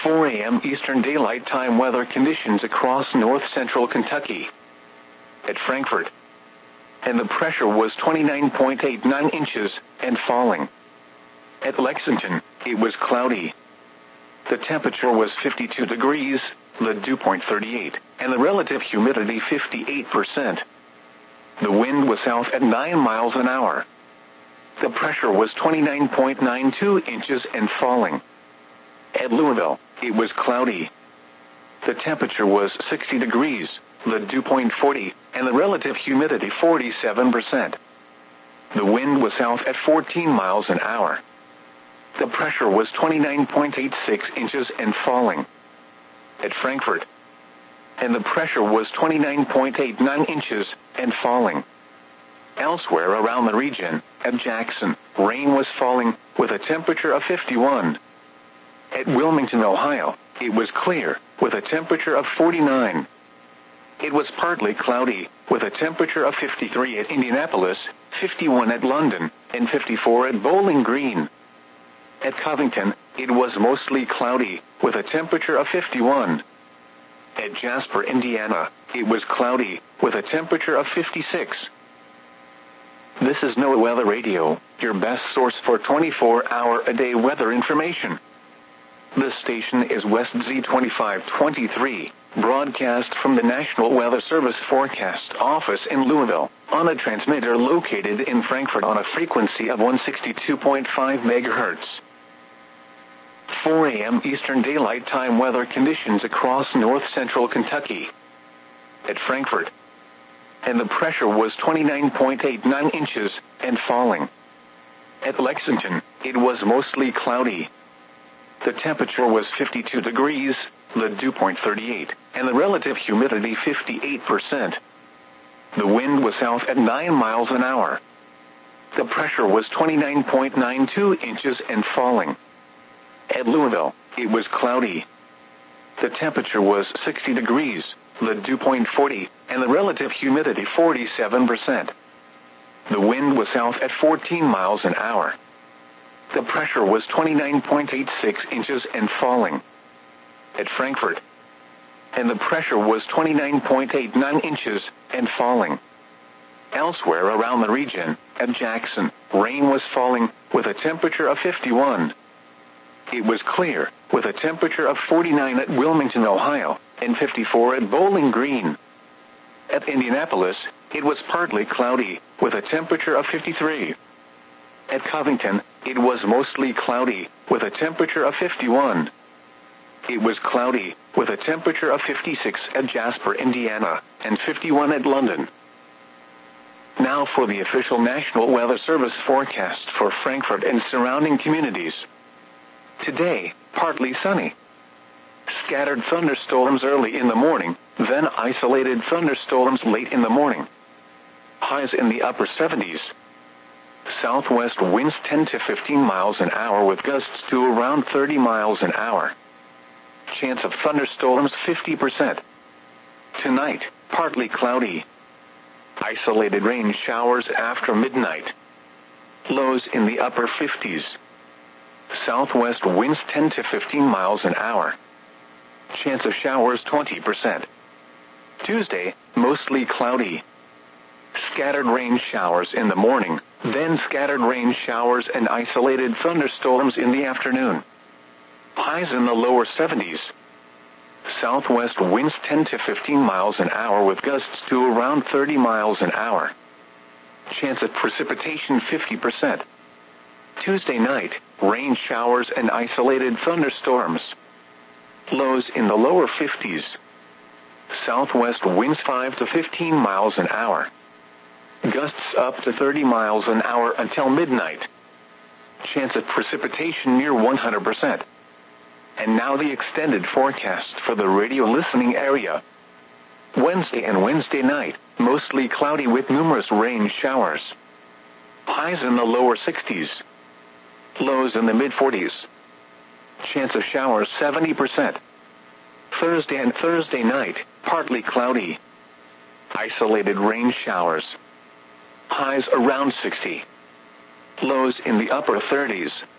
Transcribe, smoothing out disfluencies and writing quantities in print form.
4 a.m. Eastern Daylight Time weather conditions across north-central Kentucky. At Frankfort, and the pressure was 29.89 inches and falling. At Lexington, it was cloudy. The temperature was 52 degrees, the dew point 38, and the relative humidity 58%. The wind was south at 9 miles an hour. The pressure was 29.92 inches and falling. At Louisville, it was cloudy. The temperature was 60 degrees, the dew point 40, and the relative humidity 47%. The wind was south at 14 miles an hour. The pressure was 29.86 inches and falling. At Frankfort, and the pressure was 29.89 inches and falling. Elsewhere around the region, at Jackson, rain was falling with a temperature of 51. At Wilmington, Ohio, it was clear with a temperature of 49. It was partly cloudy with a temperature of 53 at Indianapolis, 51 at London, and 54 at Bowling Green. At Covington, it was mostly cloudy with a temperature of 51. At Jasper, Indiana, it was cloudy with a temperature of 56. This is NOAA Weather Radio, your best source for 24-hour-a-day weather information. This station is West Z2523, broadcast from the National Weather Service Forecast Office in Louisville, on a transmitter located in Frankfort on a frequency of 162.5 MHz. 4 a.m. Eastern Daylight Time weather conditions across north-central Kentucky. At Frankfort, and the pressure was 29.89 inches and falling. At Lexington, it was mostly cloudy. The temperature was 52 degrees, the dew point 38, and the relative humidity 58%. The wind was south at 9 miles an hour. The pressure was 29.92 inches and falling. At Louisville, it was cloudy. The temperature was 60 degrees, the dew point 40, and the relative humidity 47%. The wind was south at 14 miles an hour. The pressure was 29.86 inches and falling. At Frankfort, and the pressure was 29.89 inches and falling. Elsewhere around the region, at Jackson, rain was falling with a temperature of 51. It was clear with a temperature of 49 at Wilmington, Ohio, and 54 at Bowling Green. At Indianapolis, it was partly cloudy with a temperature of 53. At Covington, it was mostly cloudy with a temperature of 51. It was cloudy with a temperature of 56 at Jasper, Indiana, and 51 at London. Now for the official National Weather Service forecast for Frankfort and surrounding communities. Today, partly sunny. Scattered thunderstorms early in the morning, then isolated thunderstorms late in the morning. Highs in the upper 70s. Southwest winds 10 to 15 miles an hour with gusts to around 30 miles an hour. Chance of thunderstorms 50%. Tonight, partly cloudy. Isolated rain showers after midnight. Lows in the upper 50s. Southwest winds 10 to 15 miles an hour. Chance of showers 20%. Tuesday, mostly cloudy. Scattered rain showers in the morning, then scattered rain showers and isolated thunderstorms in the afternoon. Highs in the lower 70s. Southwest winds 10 to 15 miles an hour with gusts to around 30 miles an hour. Chance of precipitation 50%. Tuesday night, rain showers and isolated thunderstorms. Lows in the lower 50s. Southwest winds 5 to 15 miles an hour. Gusts up to 30 miles an hour until midnight. Chance of precipitation near 100%. And now the extended forecast for the radio listening area. Wednesday and Wednesday night, mostly cloudy with numerous rain showers. Highs in the lower 60s. Lows in the mid-40s. Chance of showers 70%. Thursday and Thursday night, partly cloudy. Isolated rain showers. Highs around 60. Lows in the upper 30s.